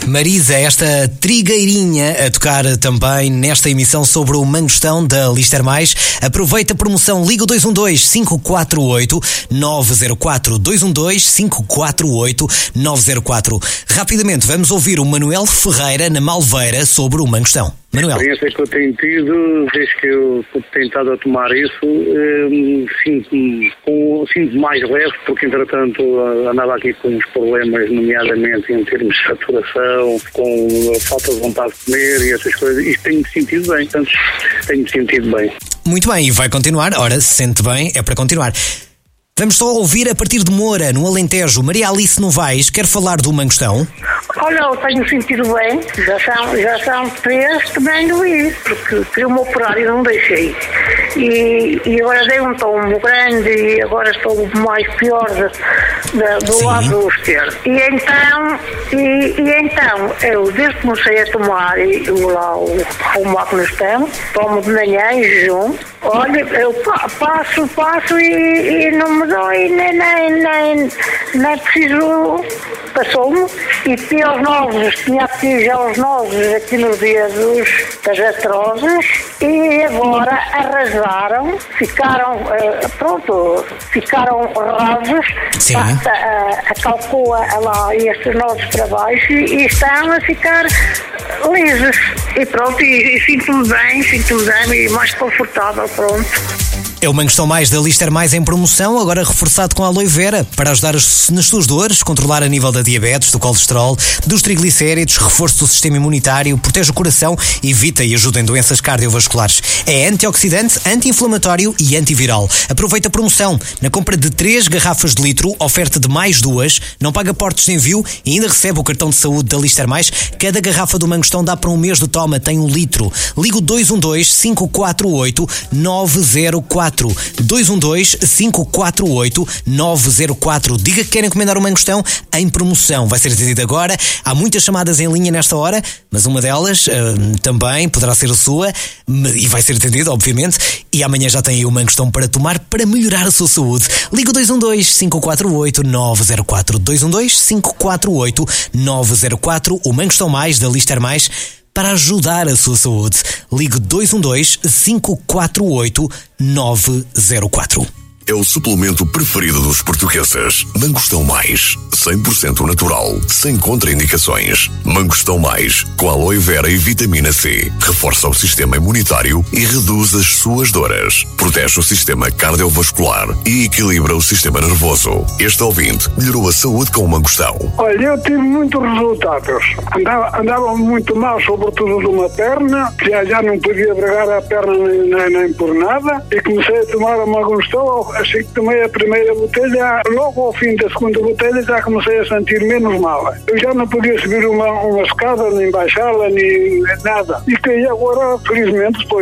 Marisa, esta trigueirinha a tocar também nesta emissão sobre o Mangostão da Lister Mais. Aproveita a promoção, liga o 212-548-904, 212-548-904. Rapidamente vamos ouvir o Manuel Ferreira na Malveira sobre o Mangostão. Manuel. A experiência que eu tenho tido, desde que eu tenho estado a tomar isso, sinto-me mais leve, porque entretanto andava aqui com uns problemas, nomeadamente em termos de saturação, com a falta de vontade de comer e essas coisas. Isto tenho-me sentido bem, portanto, tenho-me sentido bem. Muito bem, e vai continuar. Ora, se sente bem, é para continuar. Vamos só ouvir a partir de Moura, no Alentejo. Maria Alice Novaes quer falar do Mangostão. Olha, eu tenho sentido bem. Já são 3 que venho ir, porque queria-me operar e não deixei. E agora dei um tombo grande e agora estou mais pior do lado esquerdo. E então, eu desde que comecei a tomar o Mangostão, tomo de manhã em jejum. Olha, eu passo e não me dói, nem preciso, passou-me, e tinha aqui já os novos aqui nos dedos das artroses, e agora arrasaram, ficaram rasos, acalcou lá estes novos para baixo e estão a ficar lisos. E pronto, e sinto-me bem e mais confortável, pronto. É o Mangostão Mais da Lister Mais em promoção, agora reforçado com aloe vera, para ajudar nas suas dores, controlar a nível da diabetes, do colesterol, dos triglicéridos, reforço do sistema imunitário, protege o coração, evita e ajuda em doenças cardiovasculares. É antioxidante, anti-inflamatório e antiviral. Aproveita a promoção. Na compra de 3 garrafas de litro, oferta de mais 2, não paga portos de envio e ainda recebe o cartão de saúde da Lister Mais. Cada garrafa do Mangostão dá para um mês de toma, tem 1 litro. Liga o 212-548-904. 212-548-904. Diga que querem encomendar o Mangostão em promoção. Vai ser atendido agora. Há muitas chamadas em linha nesta hora, mas uma delas também poderá ser a sua e vai ser atendida, obviamente. E amanhã já tem aí o Mangostão para tomar para melhorar a sua saúde. Liga o 212-548-904. 212-548-904. O Mangostão Mais da Lister Mais, para ajudar a sua saúde. Ligue 212-548-904. É o suplemento preferido dos portugueses. Mangostão Mais, 100% natural, sem contraindicações. Mangostão Mais, com aloe vera e vitamina C. Reforça o sistema imunitário e reduz as suas dores. Protege o sistema cardiovascular e equilibra o sistema nervoso. Este ouvinte melhorou a saúde com o Mangostão. Olha, eu tive muitos resultados. Andava muito mal, sobretudo de uma perna. Já não podia bregar a perna nem por nada. E comecei a tomar o Mangostão. Assim que tomei a primeira botelha, logo ao fim da segunda botelha já comecei a sentir menos mal. Eu já não podia subir uma escada, nem baixá-la, nem nada. E agora, felizmente, depois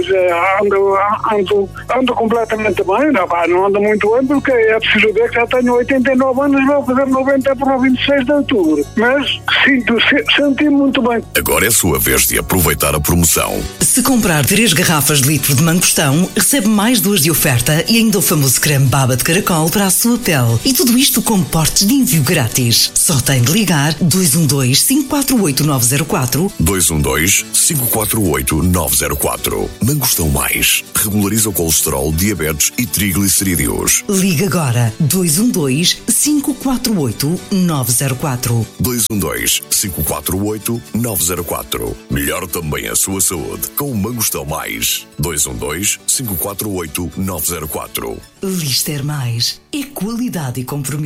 ando completamente bem. Não ando muito bem, porque é preciso ver que já tenho 89 anos e vou fazer 90 para o 26 de outubro. Mas senti muito bem. Agora é a sua vez de aproveitar a promoção. Se comprar 3 garrafas de litro de Mangostão, recebe mais 2 de oferta e ainda o famoso creme baba de caracol para a sua pele. E tudo isto com portes de envio grátis. Só tem de ligar 212-548-904. 212-548-904. Mangostão Mais. Regulariza o colesterol, diabetes e triglicerídeos. Liga agora 212-548-904. 212-548-904. Melhor também a sua saúde com o Mangostão Mais. 212-548-904. Lister Mais é qualidade e compromisso.